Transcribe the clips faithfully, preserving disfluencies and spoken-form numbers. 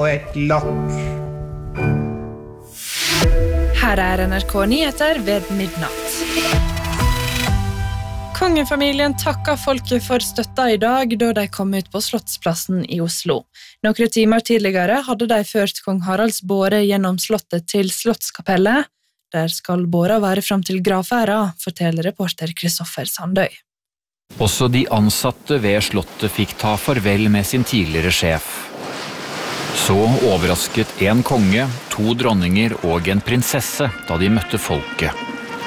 et lokk. Her er N R K Nyheter ved midnatt. Kongefamilien takker folket for støtta i dag da de kom ut på Slottsplassen i Oslo. Noen timer tidligere hadde de ført kong Haralds båre gjennom slottet til Slottskapellet. Der skal båra være frem til gravferda, forteller reporter Kristoffer Sandøy. Også de ansatte ved slottet fikk ta farvel med sin tidligere sjef. Så overrasket en konge, to dronninger og en prinsesse da de møtte folket.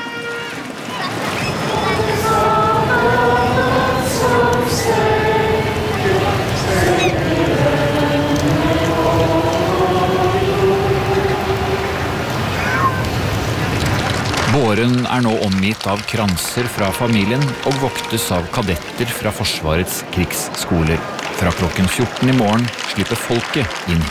Båren er nå omgitt av kranser fra familien og voktes av kadetter fra Forsvarets krigsskoler. Fra klokken fjorten i morgen slipper folket inn.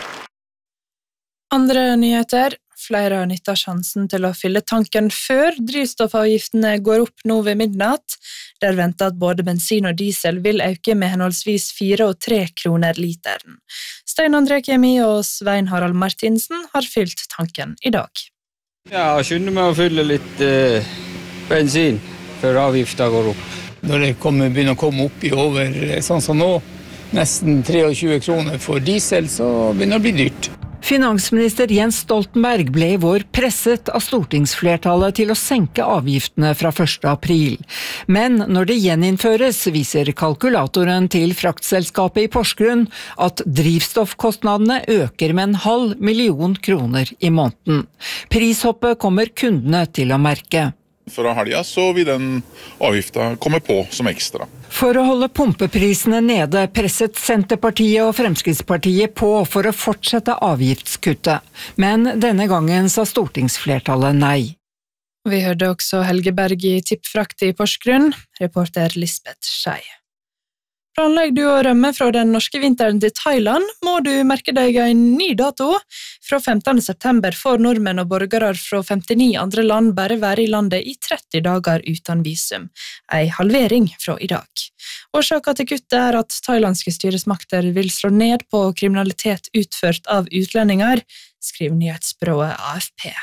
Andre nyheter. Flere har nyttet sjansen til å fylle tanken før drivstoffavgiftene går opp nå ved midnatt. Det er ventet at både bensin og diesel vil øke med henholdsvis fire og tre kroner literen. Stein André Kemi og Svein Harald Martinsen har fylt tanken i dag. Ja, jeg skynder meg å fylle litt eh, bensin før avgiften går opp. Når det kommer, begynner å komme opp i over, sånn som nå, nesten tjuetre kroner for diesel, så begynner det å bli dyrt. Finansminister Jens Stoltenberg ble i vår presset av stortingsflertallet til å senke avgiftene fra første april. Men når det gjeninnføres, viser kalkulatoren til fraktselskapet i Porsgrunn at drivstoffkostnadene øker med en halv million kroner i måneden. Prishoppet kommer kundene til å merke. Fra helga så vil den avgiften komme på som ekstra. For å holde pumpeprisene nede presset Senterpartiet og Fremskrittspartiet på for å fortsette avgiftskuttet. Men denne gangen sa stortingsflertallet nei. Vi hørte også Helge Berg i Tippfrakt i Porsgrunn, reporter Lisbeth Skei. Planlegger du å rømme fra den norske vinteren til Thailand, må du merke deg en ny dato. Fra femtende september får nordmenn og borgere fra femtini andre land bare være i landet i tretti dager uten visum. En halvering fra i dag. Årsaken til kuttet er at thailandske styresmakter vil slå ned på kriminalitet utført av utlendinger, skriver nyhetsbyrået A F P.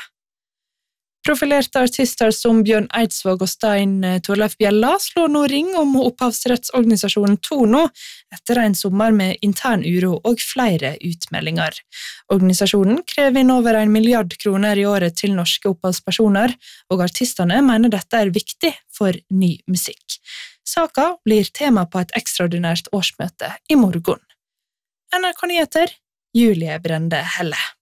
Profilerte artister som Bjørn Eidsvåg og Stein Torleif Bjella slår nå ring om opphavsrettsorganisasjonen Tono etter en sommer med intern uro og flere utmeldinger. Organisasjonen krever inn over en milliard kroner i året til norske opphavspersoner, og artistene mener dette er viktig for ny musikk. Saka blir tema på et ekstraordinært årsmøte i morgen. N R K Nyheter, Julie Brende Helle.